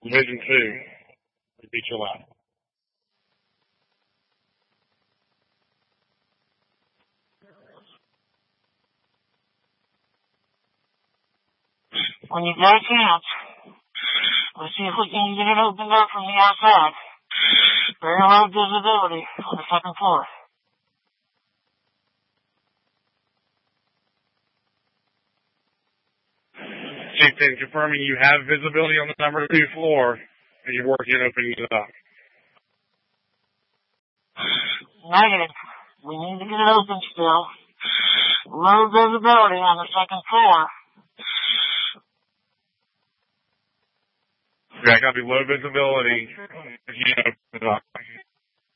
Division 2. Repeat your last. When you get a chance, let's see if we can get it opened up from the outside. Very low visibility on the second floor. Chieftain, confirming you have visibility on the number 2 floor, and you're working on opening it up. Negative. We need to get it open still. Low visibility on the second floor. Yeah, gotta be low visibility if you open it up.